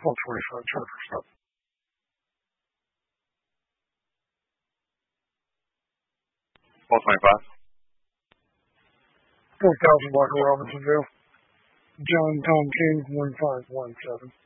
1225 Jennifer, stop. 1225. 4000 block of Robinsonville. John Tom King, 1517.